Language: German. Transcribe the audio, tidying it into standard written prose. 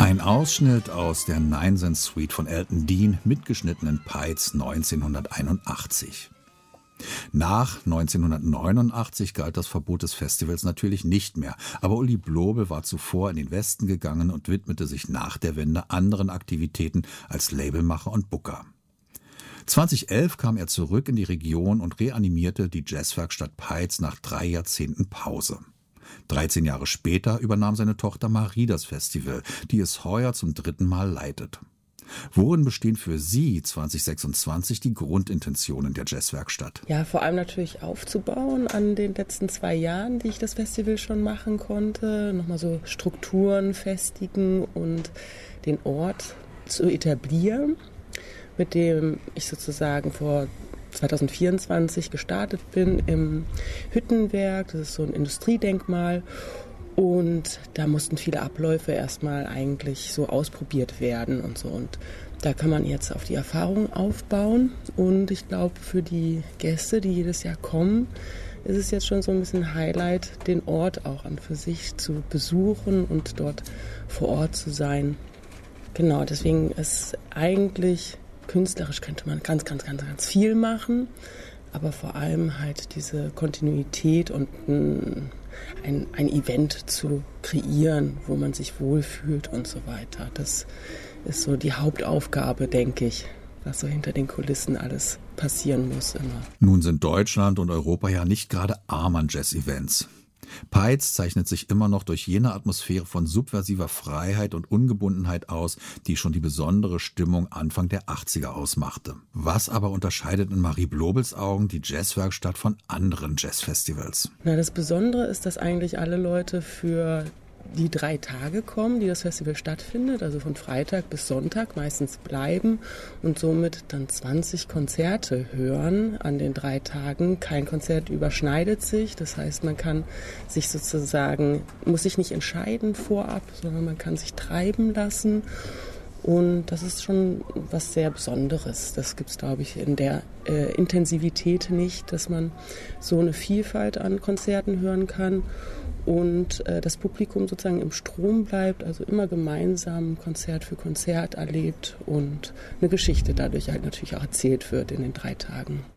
Ein Ausschnitt aus der Nine-Cent Suite von Elton Dean, mitgeschnitten in Peitz 1981. Nach 1989 galt das Verbot des Festivals natürlich nicht mehr, aber Uli Blobel war zuvor in den Westen gegangen und widmete sich nach der Wende anderen Aktivitäten als Labelmacher und Booker. 2011 kam er zurück in die Region und reanimierte die Jazzwerkstatt Peitz nach 3 Jahrzehnten Pause. 13 Jahre später übernahm seine Tochter Marie das Festival, die es heuer zum 3. Mal leitet. Worin bestehen für Sie 2026 die Grundintentionen der Jazzwerkstatt? Ja, vor allem natürlich aufzubauen an den letzten 2 Jahren, die ich das Festival schon machen konnte. Nochmal so Strukturen festigen und den Ort zu etablieren, mit dem ich sozusagen vor 2024 gestartet bin im Hüttenwerk. Das ist so ein Industriedenkmal. Und da mussten viele Abläufe erstmal eigentlich so ausprobiert werden und so. Und da kann man jetzt auf die Erfahrung aufbauen. Und ich glaube, für die Gäste, die jedes Jahr kommen, ist es jetzt schon so ein bisschen Highlight, den Ort auch an für sich zu besuchen und dort vor Ort zu sein. Genau, deswegen ist eigentlich künstlerisch könnte man ganz viel machen. Aber vor allem halt diese Kontinuität und ein Event zu kreieren, wo man sich wohlfühlt und so weiter. Das ist so die Hauptaufgabe, denke ich, was so hinter den Kulissen alles passieren muss immer. Nun sind Deutschland und Europa ja nicht gerade arm an Jazz-Events. Peitz zeichnet sich immer noch durch jene Atmosphäre von subversiver Freiheit und Ungebundenheit aus, die schon die besondere Stimmung Anfang der 80er ausmachte. Was aber unterscheidet in Marie Blobels Augen die Jazzwerkstatt von anderen Jazzfestivals? Na, das Besondere ist, dass eigentlich alle Leute für die 3 Tage kommen, die das Festival stattfindet, also von Freitag bis Sonntag meistens bleiben und somit dann 20 Konzerte hören an den 3 Tagen. Kein Konzert überschneidet sich, das heißt, man kann sich sozusagen, muss sich nicht entscheiden vorab, sondern man kann sich treiben lassen. Und das ist schon was sehr Besonderes. Das gibt es, glaube ich, in der Intensivität nicht, dass man so eine Vielfalt an Konzerten hören kann und das Publikum sozusagen im Strom bleibt, also immer gemeinsam Konzert für Konzert erlebt und eine Geschichte dadurch halt natürlich auch erzählt wird in den 3 Tagen.